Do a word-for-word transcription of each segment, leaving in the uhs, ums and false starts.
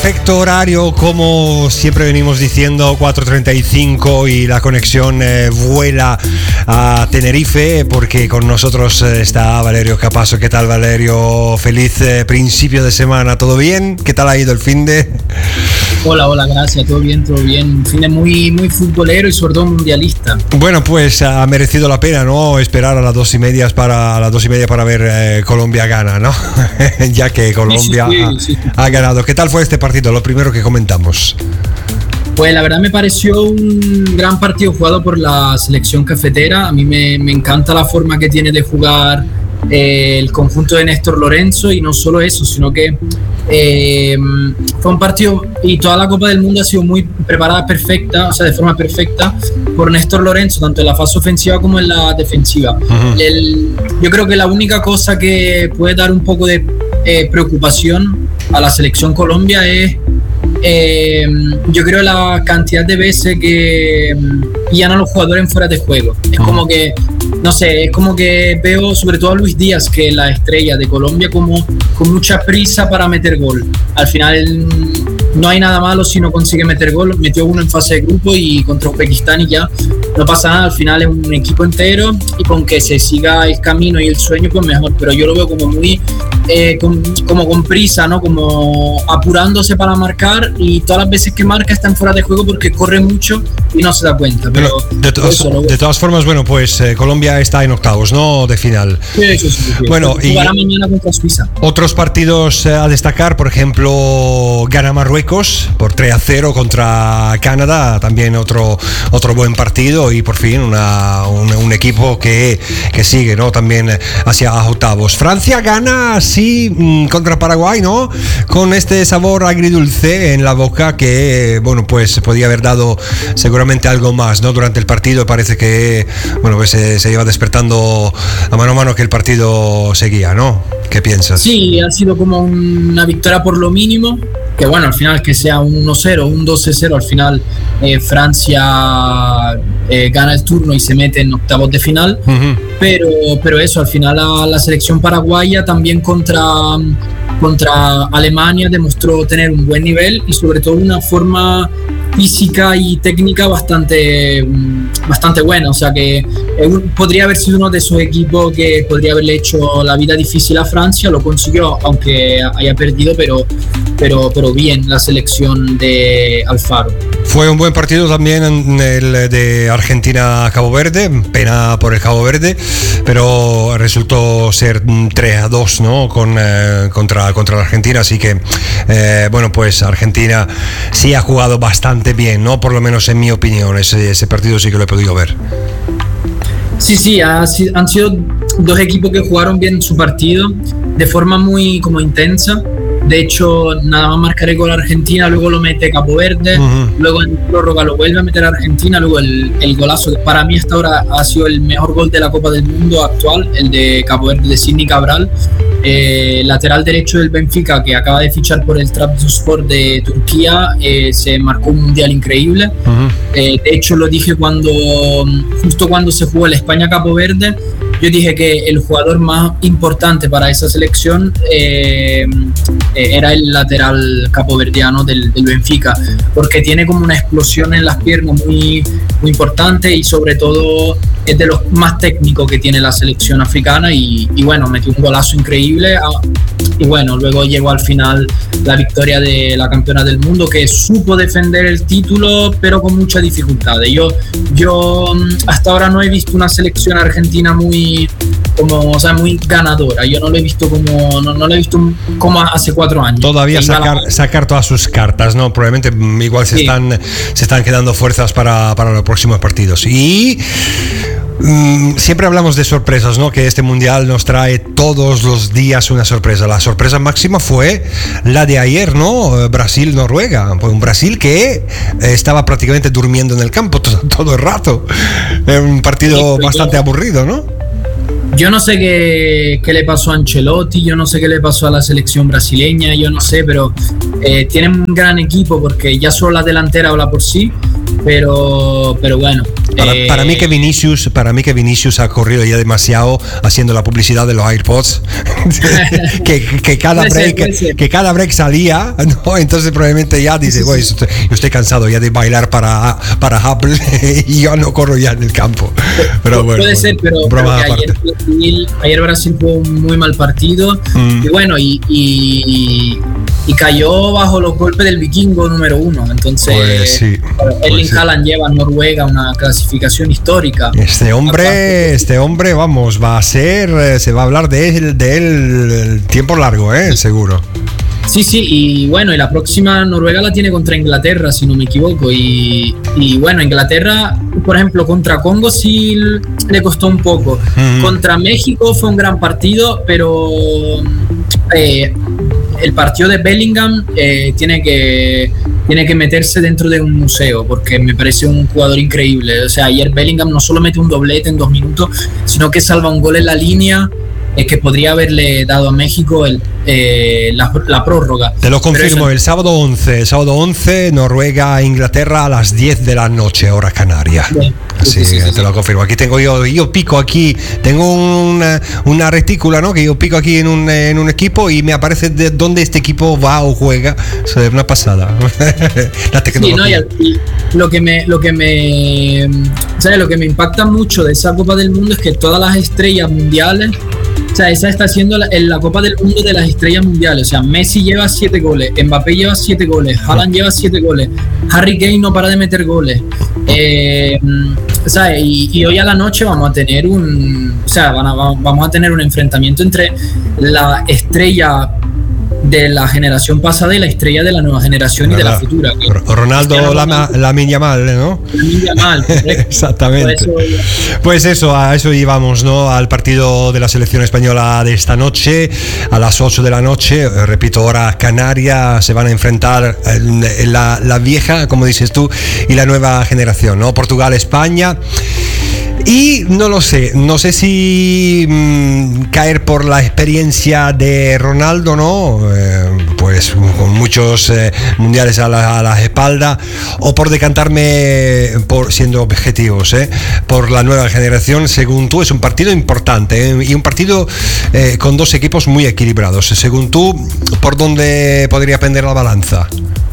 perfecto horario, como siempre venimos diciendo, cuatro treinta y cinco, y la conexión eh, vuela a Tenerife porque con nosotros eh, está Valerio Capasso. ¿Qué tal, Valerio? Feliz eh, principio de semana, ¿todo bien? ¿Qué tal ha ido el fin de...? Hola, hola, gracias, todo bien, todo bien. Un fin de muy, muy futbolero y sobre todo mundialista. Bueno, pues ha merecido la pena, ¿no? Esperar a las dos y media para, a las dos y media para ver eh, Colombia gana, ¿no? Ya que Colombia sí, sí, sí, sí. Ha, ha ganado. ¿Qué tal fue este partido? Lo primero que comentamos. Pues la verdad me pareció un gran partido jugado por la selección cafetera. A mí me, me encanta la forma que tiene de jugar eh, el conjunto de Néstor Lorenzo, y no solo eso, sino que eh, fue un partido, y toda la Copa del Mundo ha sido muy preparada perfecta, o sea, de forma perfecta por Néstor Lorenzo, tanto en la fase ofensiva como en la defensiva. Uh-huh. El, yo creo que la única cosa que puede dar un poco de eh, preocupación a la selección Colombia es Eh, yo creo la cantidad de veces que pillan a los jugadores en fuera de juego. Es como que, no sé, es como que veo sobre todo a Luis Díaz, que es la estrella de Colombia, como con mucha prisa para meter gol. Al final no hay nada malo si no consigue meter gol. Metió uno en fase de grupo y contra Uzbekistán y ya no pasa nada. Al final es un equipo entero y con que se siga el camino y el sueño, pues mejor. Pero yo lo veo como muy eh, con, como con prisa, ¿no? Como apurándose para marcar, y todas las veces que marca está en fuera de juego porque corre mucho y no se da cuenta. Pero, pero de, to- eso, de todas formas, bueno, pues eh, Colombia está en octavos, ¿no? De final. Sí, eso sí, sí. Bueno, y jugará mañana contra Suiza. Otros partidos eh, a destacar, por ejemplo, gana Marruecos por tres a cero contra Canadá, también otro otro buen partido, y por fin una, un, un equipo que, que sigue, ¿no? También hacia octavos. Francia gana, sí, contra Paraguay, ¿no? Con este sabor agridulce en la boca que, bueno, pues podía haber dado seguramente algo más, ¿no? Durante el partido parece que, bueno, pues se, se iba despertando a mano a mano que el partido seguía, ¿no? ¿Qué piensas? Sí, ha sido como una victoria por lo mínimo, que bueno, al final que sea un uno cero, un dos cero, al final eh, Francia eh, gana el turno y se mete en octavos de final. Uh-huh. pero, pero eso, al final la, la selección paraguaya también contra, contra Alemania demostró tener un buen nivel y sobre todo una forma física y técnica bastante, bastante buena. O sea que podría haber sido uno de esos equipos que podría haberle hecho la vida difícil a Francia. Lo consiguió, aunque haya perdido, pero, pero, pero bien la selección de Alfaro. Fue un buen partido también en el de Argentina-Cabo Verde, pena por el Cabo Verde, pero resultó ser tres a dos, ¿no? Con, eh, contra, contra la Argentina, así que eh, bueno, pues Argentina sí ha jugado bastante bien, ¿no? Por lo menos en mi opinión, ese, ese partido sí que lo he podido ver. Sí, sí, ha, han sido dos equipos que jugaron bien su partido de forma muy como intensa. De hecho, nada más marcar el gol a Argentina, luego lo mete Cabo Verde, uh-huh. luego en prórroga lo vuelve a meter a Argentina, luego el, el golazo, que para mí hasta ahora ha sido el mejor gol de la Copa del Mundo actual, el de Cabo Verde, de Sidney Cabral, eh, lateral derecho del Benfica, que acaba de fichar por el Trabzonspor de Turquía. Eh, se marcó un mundial increíble. Uh-huh. Eh, de hecho, lo dije cuando justo cuando se jugó el España-Cabo Verde. Yo dije que el jugador más importante para esa selección eh, era el lateral capoverdiano del, del Benfica, porque tiene como una explosión en las piernas muy, muy importante, y sobre todo es de los más técnicos que tiene la selección africana, y, y bueno, metió un golazo increíble. Y bueno, luego llegó al final la victoria de la campeona del mundo, que supo defender el título, pero con muchas dificultades. Yo, yo hasta ahora no he visto una selección argentina muy, como, o sea, muy ganadora. Yo no lo he visto como, no, no lo he visto como hace cuatro años. Todavía sacar, la... sacar todas sus cartas, ¿no? Probablemente igual se, sí. están, se están quedando fuerzas para, para los próximos partidos. Y Mm, siempre hablamos de sorpresas, ¿no? Que este mundial nos trae todos los días una sorpresa. La sorpresa máxima fue la de ayer, ¿no? Brasil-Noruega. Un Brasil que estaba prácticamente durmiendo en el campo todo, todo el rato. Un partido sí, bastante yo, aburrido, ¿no? Yo no sé qué, qué le pasó a Ancelotti, yo no sé qué le pasó a la selección brasileña, yo no sé, pero eh, tienen un gran equipo, porque ya solo la delantera habla por sí. Pero, pero bueno. Para, Eh, para mí que Vinicius, para mí que Vinicius ha corrido ya demasiado haciendo la publicidad de los AirPods, que, que cada Puede ser, break, puede ser. que cada break salía, ¿no? Entonces probablemente ya dice, Sí, sí, "Güey, sí. estoy, yo estoy cansado ya de bailar para, para Apple y yo no corro ya en el campo". Pero bueno, puede ser, pero, broma pero que aparte. ayer, Brasil, ayer Brasil jugó un muy mal partido Mm. y bueno, y, y, y cayó bajo los golpes del vikingo número uno. Entonces, Pues sí, Erling pues sí. Haaland lleva a Noruega una clasificación histórica. Este hombre, Aparte- este hombre, vamos, va a ser, eh, se va a hablar de él, de él el tiempo largo, ¿eh? Seguro. Sí, sí, y bueno, y la próxima Noruega la tiene contra Inglaterra, si no me equivoco. Y, y bueno, Inglaterra, por ejemplo, contra Congo sí le costó un poco. Mm. Contra México fue un gran partido, pero eh, el partido de Bellingham eh, tiene que tiene que meterse dentro de un museo, porque me parece un jugador increíble. O sea, ayer Bellingham no solo mete un doblete en dos minutos, sino que salva un gol en la línea eh, que podría haberle dado a México el, eh, la, la prórroga. Te lo confirmo, Pero eso- el sábado once, el sábado once, Noruega, Inglaterra a las diez de la noche, hora canaria. Sí, Sí, sí, sí, sí, te sí. lo confirmo. Aquí tengo yo, yo pico aquí, tengo una, una retícula, ¿no? Que yo pico aquí en un, en un equipo y me aparece de dónde este equipo va o juega. O sea, es una pasada. La Sí, tecnología. ¿no? Y, al- y lo que me lo que me ¿sabes? Lo que me impacta mucho de esa Copa del Mundo es que todas las estrellas mundiales, o sea, esa está siendo la, en la Copa del Mundo de las estrellas mundiales. O sea, Messi lleva siete goles, Mbappé lleva siete goles, Haaland lleva siete goles, Harry Kane no para de meter goles. Eh, ¿sabes? Y, y hoy a la noche vamos a tener un, o sea, van a- vamos a tener un enfrentamiento entre la estrella de la generación pasada y la estrella de la nueva generación y de la ¿Verdad? futura. que- R- Ronaldo Cristiano Lama- Ronaldo. Lamine Yamal, ¿no? Lamine Yamal, correcto. Exactamente. Por eso- Pues eso, a eso íbamos, ¿no? Al partido de la selección española de esta noche, a las ocho de la noche, eh, repito, hora canaria, se van a enfrentar en, en la, la vieja, como dices tú, y la nueva generación, ¿no? Portugal, España. Y no lo sé, no sé si mmm, caer por la experiencia de Ronaldo, ¿no? Eh, pues con muchos eh, mundiales a la, a la espalda, o por decantarme, por siendo objetivos, ¿eh? Por la nueva generación. Según tú, es un partido importante, ¿eh? Y un partido eh, con dos equipos muy equilibrados. Según tú, ¿por dónde podría pender la balanza?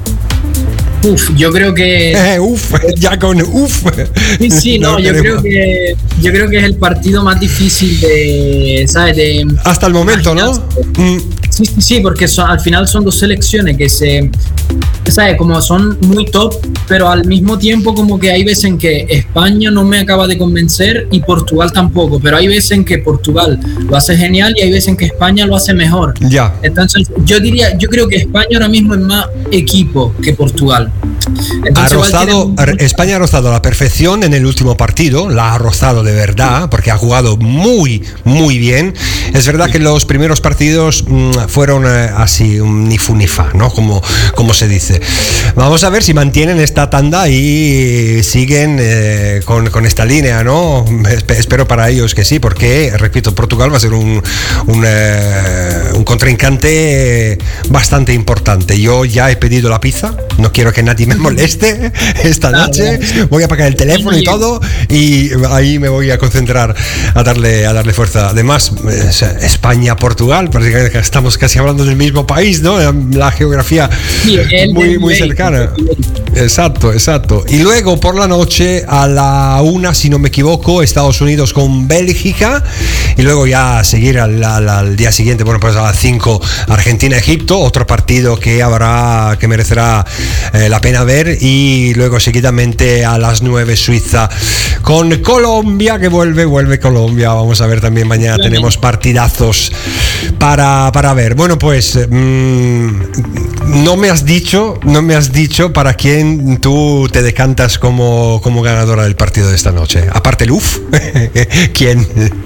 Uf, yo creo que Eh, uf, ya con uf. sí, sí, no, yo queremos. creo que yo creo que es el partido más difícil de, ¿sabes? De Hasta el momento, ¿no? imaginarse. Mm. Sí, sí, sí, porque son, al final son dos selecciones que se, ¿sabes? Como son muy top, pero al mismo tiempo como que hay veces en que España no me acaba de convencer y Portugal tampoco, pero hay veces en que Portugal lo hace genial y hay veces en que España lo hace mejor. Ya. Entonces yo diría, yo creo que España ahora mismo es más equipo que Portugal. Ha Entonces, igual rozado, tienen- España ha rozado a la perfección en el último partido, la ha rozado de verdad, porque ha jugado muy, muy bien. Es verdad que los primeros partidos mmm, fueron eh, así, un ni fu ni fa, ¿no? Como, como se dice. Vamos a ver si mantienen esta tanda y siguen eh, con, con esta línea, ¿no? Espe- Espero para ellos que sí, porque, repito, Portugal va a ser un, un, eh, un contrincante bastante importante. Yo ya he pedido la pizza, no quiero que nadie me moleste esta Claro, noche, claro. voy a apagar el teléfono y todo y ahí me voy a concentrar a darle, a darle fuerza. Además, España-Portugal, prácticamente estamos casi hablando del mismo país, ¿no? La geografía Sí, el muy, del muy Ibérico, cercana. el Ibérico. Exacto, exacto. Y luego por la noche a la una, si no me equivoco, Estados Unidos con Bélgica. Y luego ya seguir al, al, al día siguiente, bueno, pues a las cinco, Argentina-Egipto, otro partido que habrá, que merecerá eh, la pena ver. Y luego seguidamente a las nueve, Suiza con Colombia, que vuelve, vuelve Colombia. Vamos a ver también mañana, Bien. tenemos partidazos para, para ver. Bueno, pues mmm, no me has dicho, no me has dicho para quién tú te decantas como, como ganadora del partido de esta noche. Aparte el U F, ¿quién?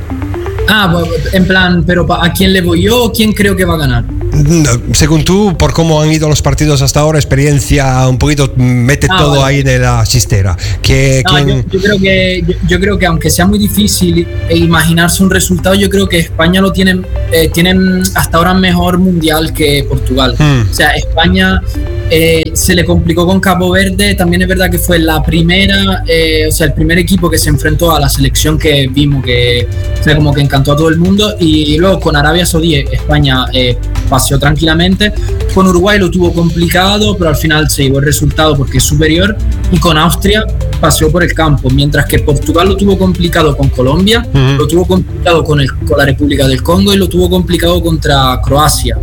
Ah, bueno, en plan, pero pa- ¿a quién le voy yo o quién creo que va a ganar? No, según tú, por cómo han ido los partidos hasta ahora, experiencia, un poquito, mete Ah, todo vale. ahí de la chistera. ¿Qué, No, quién? yo, yo creo que yo, yo creo que aunque sea muy difícil e imaginarse un resultado, yo creo que España lo tienen eh, tienen hasta ahora mejor mundial que Portugal. Hmm. O sea, España Eh, se le complicó con Cabo Verde. También es verdad que fue la primera, eh, o sea, el primer equipo que se enfrentó a la selección que vimos que, o sea, como que encantó a todo el mundo. Y luego con Arabia Saudí, España eh, paseó tranquilamente. Con Uruguay lo tuvo complicado, pero al final se llevó el resultado porque es superior. Y con Austria paseó por el campo, mientras que Portugal lo tuvo complicado con Colombia, uh-huh. lo tuvo complicado con, el, con la República del Congo y lo tuvo complicado contra Croacia.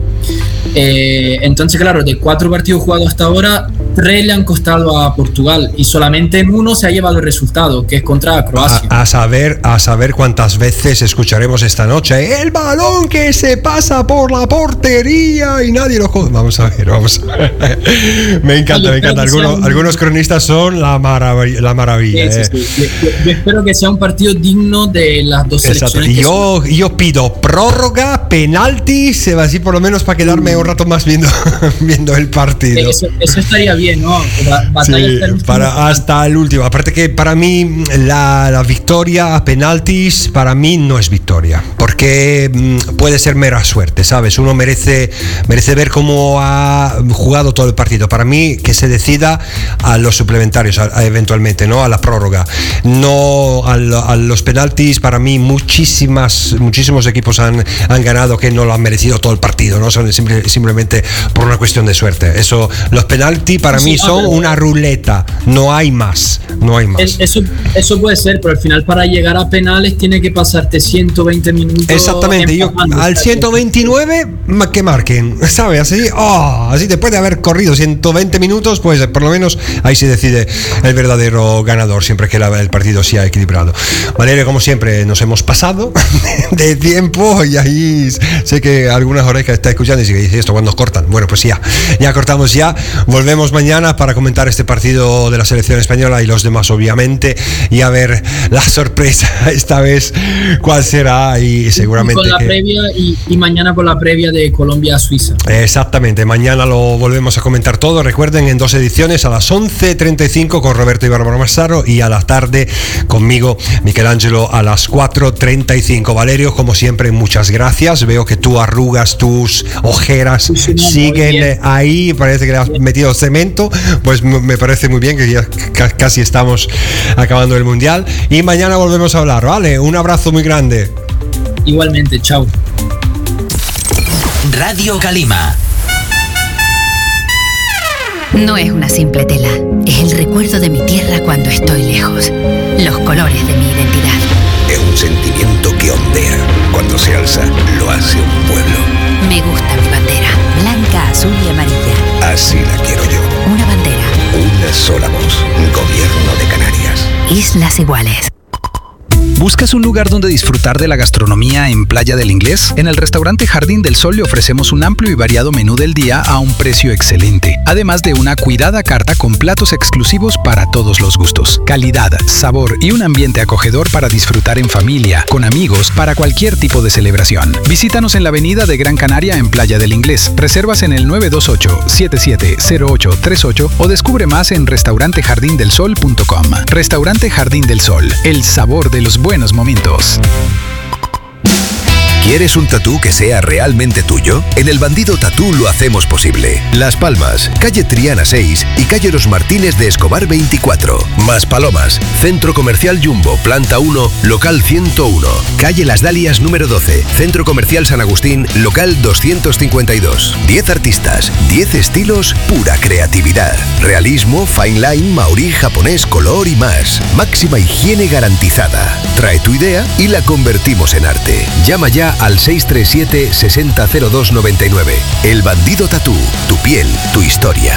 Eh, entonces, claro, de cuatro partidos jugados hasta ahora, tres le han costado a Portugal y solamente en uno se ha llevado el resultado, que es contra Croacia. A, a saber, a saber cuántas veces escucharemos esta noche el balón que se pasa por la portería y nadie lo coge. Vamos a ver, vamos a ver. Me encanta, me encanta. Algunos, un... algunos cronistas son la maravilla. La maravilla sí, eh. sí, sí. Yo, yo espero que sea un partido digno de las dos Exacto. selecciones. Yo, yo pido prórroga, penaltis, así por lo menos para quedarme un rato más viendo, viendo el partido. Eso, eso estaría bien, ¿no? Batalla sí, hasta, el para, hasta el último. Aparte que para mí la, la victoria a penaltis para mí no es victoria, porque mmm, puede ser mera suerte, ¿sabes? Uno merece, merece ver cómo ha jugado todo el partido. Para mí que se decida a los suplementarios, a, a eventualmente, ¿no? A la prórroga. No a, a los penaltis. Para mí muchísimas, muchísimos equipos han, han ganado que no lo han merecido todo el partido, ¿no? Son simple, simplemente por una cuestión de suerte. Eso, los penaltis para sí, mí son no, una ruleta, no hay más, no hay más. Eso, eso puede ser, pero al final para llegar a penales tiene que pasarte ciento veinte minutos. Exactamente, yo al ciento veintinueve que marquen, ¿sabes? Así, oh, así después de haber corrido ciento veinte minutos, pues por lo menos ahí se decide el verdadero ganador, siempre que la, el partido sea equilibrado. Valeria, como siempre, nos hemos pasado de tiempo y ahí sé que algunas orejas están escuchando y dice esto cuando cortan. Bueno, pues ya, ya cortamos ya. Volvemos mañana para comentar este partido de la selección española y los demás, obviamente, y a ver la sorpresa esta vez cuál será y seguramente y con la que... previa y, y mañana con la previa de Colombia a Suiza. Exactamente, mañana lo volvemos a comentar todo. Recuerden, en dos ediciones, a las once treinta y cinco con Roberto y Bárbara Massaro y a la tarde conmigo, Michelangelo, a las cuatro treinta y cinco. Valerio, como siempre, muchas gracias. Veo que tú arrugas, tus ojeras sí, siguen ahí, parece que le has metido cemento, pues me parece muy bien, que ya casi estamos acabando el mundial y mañana volvemos a hablar, ¿vale? Un abrazo muy grande. Igualmente, chao. Radio Calima. No es una simple tela, es el recuerdo de mi tierra cuando estoy lejos, los colores de mi identidad. Es un sentimiento que ondea, cuando se alza, lo hace un pueblo. Me gusta mi bandera, blanca, azul y amarilla. Así la quiero yo. Una bandera. Una sola voz. Gobierno de Canarias. Islas Iguales. ¿Buscas un lugar donde disfrutar de la gastronomía en Playa del Inglés? En el restaurante Jardín del Sol le ofrecemos un amplio y variado menú del día a un precio excelente, además de una cuidada carta con platos exclusivos para todos los gustos. Calidad, sabor y un ambiente acogedor para disfrutar en familia, con amigos, para cualquier tipo de celebración. Visítanos en la avenida de Gran Canaria en Playa del Inglés. Reservas en el nueve dos ocho, siete siete cero ocho tres ocho o descubre más en restaurante jardín del sol punto com. Restaurante Jardín del Sol, el sabor de los buenos momentos. ¿Quieres un tatú que sea realmente tuyo? En El Bandido Tatú lo hacemos posible. Las Palmas, calle Triana seis y calle Los Martínez de Escobar veinticuatro. Maspalomas, Centro Comercial Jumbo, planta uno, local ciento uno. Calle Las Dalias número doce, Centro Comercial San Agustín, local doscientos cincuenta y dos. diez artistas, diez estilos, pura creatividad. Realismo, fine line, maorí, japonés, color y más. Máxima higiene garantizada. Trae tu idea y la convertimos en arte. Llama ya al seis tres siete, seis cero cero dos nueve nueve. El Bandido Tatú, tu piel, tu historia.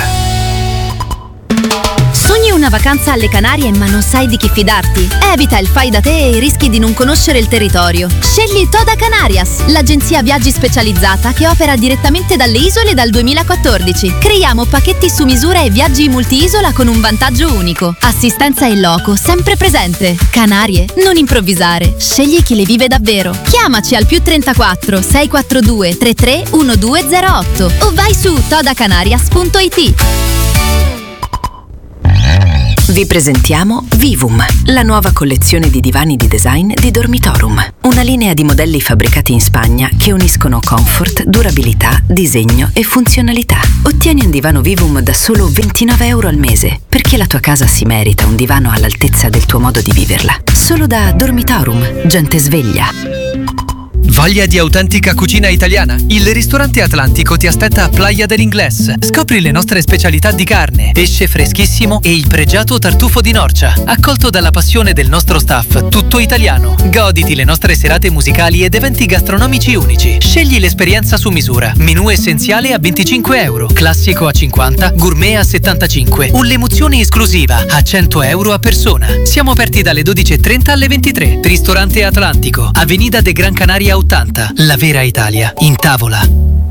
Sogni una vacanza alle Canarie ma non sai di chi fidarti? Evita il fai da te e rischi di non conoscere il territorio. Scegli Toda Canarias, l'agenzia viaggi specializzata che opera direttamente dalle isole dal duemilaquattordici. Creiamo pacchetti su misura e viaggi multi-isola con un vantaggio unico. Assistenza in loco, sempre presente. Canarie, non improvvisare. Scegli chi le vive davvero. Chiamaci al più trentaquattro sei quattro due tre tre uno due zero otto o vai su todacanarias punto it. Vi presentiamo Vivum, la nuova collezione di divani di design di Dormitorum. Una linea di modelli fabbricati in Spagna che uniscono comfort, durabilità, disegno e funzionalità. Ottieni un divano Vivum da solo ventinove euro al mese, perché la tua casa si merita un divano all'altezza del tuo modo di viverla. Solo da Dormitorum, gente sveglia. Voglia di autentica cucina italiana? Il ristorante Atlantico ti aspetta a Playa del Ingles. Scopri le nostre specialità di carne, pesce freschissimo e il pregiato tartufo di Norcia. Accolto dalla passione del nostro staff, tutto italiano. Goditi le nostre serate musicali ed eventi gastronomici unici. Scegli l'esperienza su misura. Menù essenziale a venticinque euro, classico a cinquanta, gourmet a settantacinque o l'emozione esclusiva a cento euro a persona. Siamo aperti dalle dodici e trenta alle ventitré. Ristorante Atlantico, Avenida de Gran Canaria ottanta, la vera Italia in tavola.